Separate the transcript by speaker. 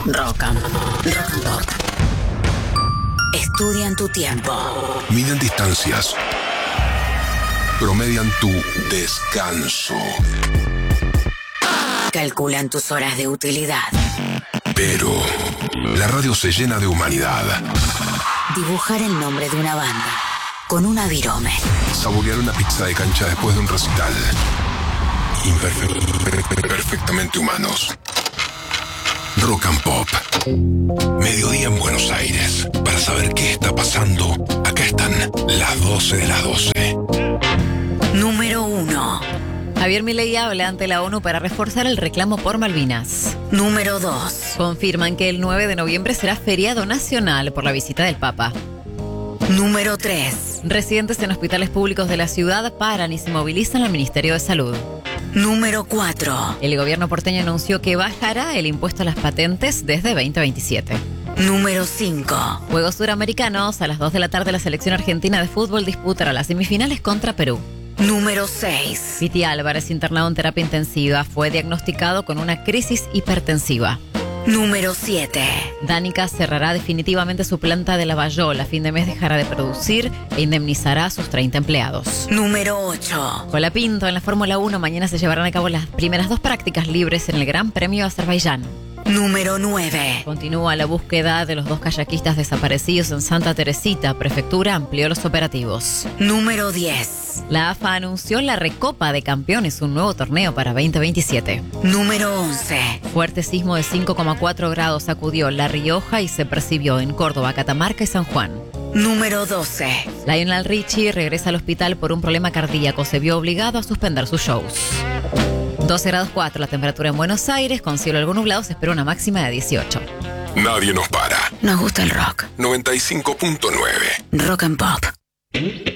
Speaker 1: Rock and Pop. Estudian tu tiempo.
Speaker 2: Miden distancias. Promedian tu descanso.
Speaker 1: Calculan tus horas de utilidad.
Speaker 2: Pero la radio se llena de humanidad.
Speaker 1: Dibujar el nombre de una banda con una virome.
Speaker 2: Saborear una pizza de cancha después de un recital. Perfectamente humanos. Rock and Pop. Mediodía en Buenos Aires. Para saber qué está pasando, acá están las 12 de las 12.
Speaker 1: Número 1.
Speaker 3: Javier Milei habla ante la ONU para reforzar el reclamo por Malvinas.
Speaker 1: Número 2.
Speaker 3: Confirman que el 9 de noviembre será feriado nacional por la visita del Papa.
Speaker 1: Número 3.
Speaker 3: Residentes en hospitales públicos de la ciudad paran y se movilizan al Ministerio de Salud.
Speaker 1: Número 4.
Speaker 3: El gobierno porteño anunció que bajará el impuesto a las patentes desde 2027.
Speaker 1: Número 5.
Speaker 3: Juegos Suramericanos, a las 2 de la tarde la selección argentina de fútbol disputará las semifinales contra Perú.
Speaker 1: Número 6.
Speaker 3: Piti Álvarez, internado en terapia intensiva, fue diagnosticado con una crisis hipertensiva.
Speaker 1: Número 7.
Speaker 3: Danica cerrará definitivamente su planta de Lavallol. A fin de mes dejará de producir e indemnizará a sus 30 empleados.
Speaker 1: Número 8.
Speaker 3: Colapinto, en la Fórmula 1 mañana se llevarán a cabo las primeras 2 prácticas libres en el Gran Premio de Azerbaiyán.
Speaker 1: Número 9.
Speaker 3: Continúa la búsqueda de los 2 kayakistas desaparecidos en Santa Teresita. Prefectura amplió los operativos.
Speaker 1: Número 10.
Speaker 3: La AFA anunció la Recopa de Campeones, un nuevo torneo para 2027.
Speaker 1: Número 11.
Speaker 3: Fuerte sismo de 5,4 grados sacudió La Rioja y se percibió en Córdoba, Catamarca y San Juan.
Speaker 1: Número 12.
Speaker 3: Lionel Richie regresa al hospital por un problema cardíaco. Se vio obligado a suspender sus shows. 12 grados 4 la temperatura en Buenos Aires, con cielo algo nublado, se espera una máxima de 18.
Speaker 2: Nadie nos para.
Speaker 1: Nos gusta el rock.
Speaker 2: 95.9.
Speaker 1: Rock and Pop.